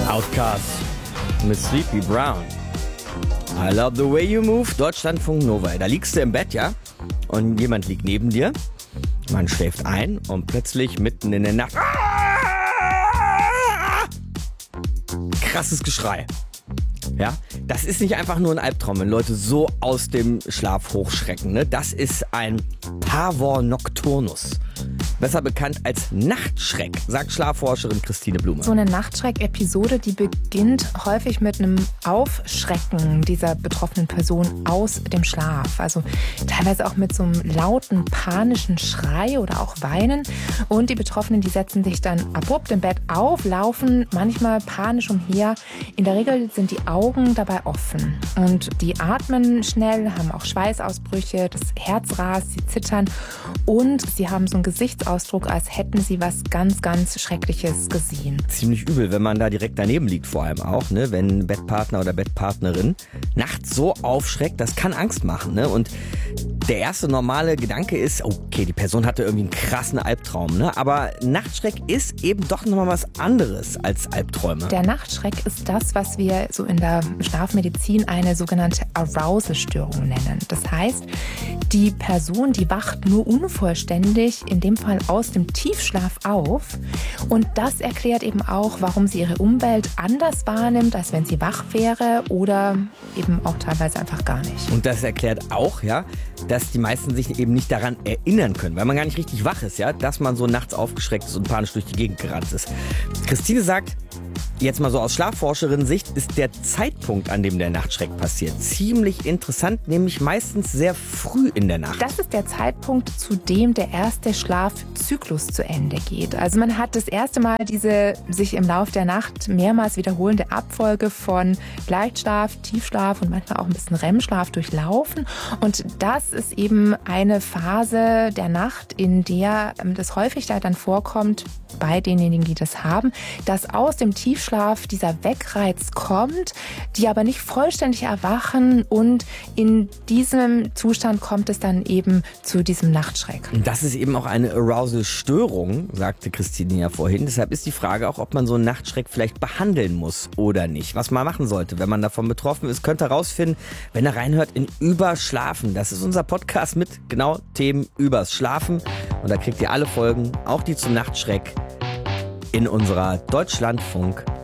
Outcast mit Sleepy Brown. I love the way you move. Deutschlandfunk Nova. Da liegst du im Bett, ja? Und jemand liegt neben dir. Man schläft ein und plötzlich mitten in der Nacht. Krasses Geschrei. Ja, das ist nicht einfach nur ein Albtraum, wenn Leute so aus dem Schlaf hochschrecken. Ne? Das ist ein Pavor Nocturnus. Besser bekannt als Nachtschreck, sagt Schlafforscherin Christine Blume. So eine Nachtschreck-Episode, die beginnt häufig mit einem Aufschrecken dieser betroffenen Person aus dem Schlaf. Also teilweise auch mit so einem lauten, panischen Schrei oder auch Weinen. Und die Betroffenen, die setzen sich dann abrupt im Bett auf, laufen manchmal panisch umher. In der Regel sind die Augen dabei offen. Und die atmen schnell, haben auch Schweißausbrüche, das Herz rast, sie zittern. Und sie haben so einen Gesichtsausdruck, als hätten sie was ganz, ganz Schreckliches gesehen. Ziemlich übel, wenn man da direkt daneben liegt, vor allem auch, ne? Wenn Bettpartner oder Bettpartnerin nachts so aufschreckt, das kann Angst machen. Ne? Und der erste normale Gedanke ist, okay, die Person hatte irgendwie einen krassen Albtraum. Ne? Aber Nachtschreck ist eben doch nochmal was anderes als Albträume. Der Nachtschreck ist das, was wir so in der Schlafmedizin eine sogenannte Arousal-Störung nennen. Das heißt, die Person, die wacht nur unvollständig, in dem Fall aus dem Tiefschlaf auf. Und das erklärt eben auch, warum sie ihre Umwelt anders wahrnimmt, als wenn sie wach wäre oder eben auch teilweise einfach gar nicht. Und das erklärt auch, ja, dass die meisten sich eben nicht daran erinnern können, weil man gar nicht richtig wach ist, ja, dass man so nachts aufgeschreckt ist und panisch durch die Gegend gerannt ist. Christine sagt, jetzt mal so aus Schlafforscherin-Sicht ist der Zeitpunkt, an dem der Nachtschreck passiert, ziemlich interessant, nämlich meistens sehr früh in der Nacht. Das ist der Zeitpunkt, zu dem der erste Schlafzyklus zu Ende geht. Also man hat das erste Mal diese sich im Laufe der Nacht mehrmals wiederholende Abfolge von Leichtschlaf, Tiefschlaf und manchmal auch ein bisschen REM-Schlaf durchlaufen. Und das ist eben eine Phase der Nacht, in der das häufig dann vorkommt, bei denjenigen, die das haben, dass aus dem Tiefschlaf dieser Wegreiz kommt, die aber nicht vollständig erwachen und in diesem Zustand kommt es dann eben zu diesem Nachtschreck. Das ist eben auch eine Arousal-Störung, sagte Christine ja vorhin. Deshalb ist die Frage auch, ob man so einen Nachtschreck vielleicht behandeln muss oder nicht. Was man machen sollte, wenn man davon betroffen ist, könnt ihr herausfinden, wenn ihr reinhört in Überschlafen. Das ist unser Podcast mit genau Themen übers Schlafen. Und da kriegt ihr alle Folgen, auch die zum Nachtschreck, in unserer Deutschlandfunk